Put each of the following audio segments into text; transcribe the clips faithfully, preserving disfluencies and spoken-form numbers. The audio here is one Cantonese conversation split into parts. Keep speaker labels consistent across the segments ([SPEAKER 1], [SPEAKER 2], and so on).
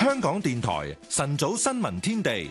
[SPEAKER 1] 香港電台晨早新聞天地。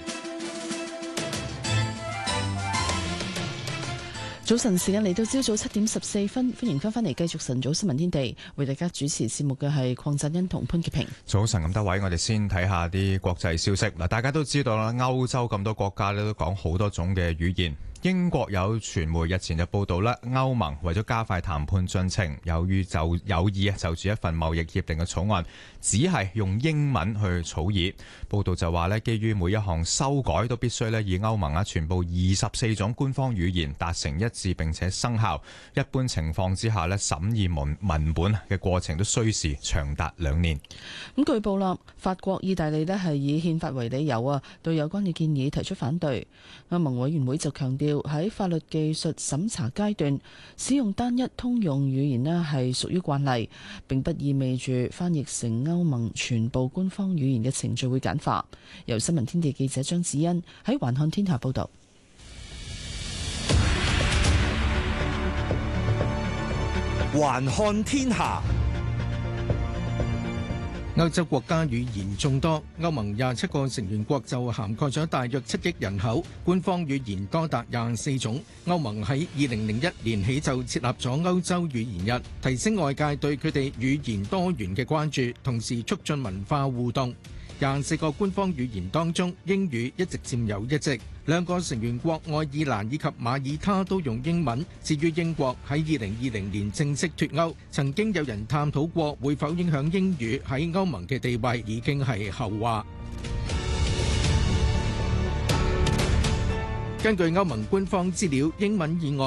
[SPEAKER 2] 早晨時間嚟到朝早七點十四分，歡迎翻返嚟繼續晨早新聞天地，為大家主持節目嘅係鄺振欣同潘潔平。
[SPEAKER 3] 早晨咁多位，我哋先睇下啲國際消息。嗱，大家都知道啦，歐洲咁多國家咧都講好多種嘅語言。英國有傳媒日前就報道啦，歐盟為咗加快談判進程，有意就有意啊就住一份貿易協定嘅草案，只係用英文去草擬。報道就話咧，基於每一項修改都必須咧以歐盟啊全部二十四種官方語言達成一致並且生效。一般情況之下咧，審議文文本嘅過程都需時長達兩年。
[SPEAKER 2] 咁據報啦，法國、意大利咧係以憲法為理由啊，對有關嘅建議提出反對。歐盟委員會就強調，喺法律技術審查階段，使用單一通用語言咧係屬於慣例，並不意味住翻譯成歐盟全部官方語言嘅程序會簡化。由新聞天地記者張子欣喺環看天下報道。
[SPEAKER 4] 環看天下。歐洲國家語言眾多，歐盟廿七個成員國就涵蓋咗大約七億人口，官方語言多達廿四種。歐盟喺二零零一年起就設立咗歐洲語言日，提升外界對佢哋語言多元嘅關注，同時促進文化互動。廿四個官方語言當中，英語一直佔有一席。兩個成員國愛爾蘭以及馬耳他都用英文。至於英國喺二零二零年正式脫歐，曾經有人探討過會否影響英語喺歐盟嘅地位，已經係後話。根據歐盟官方資料，英文以外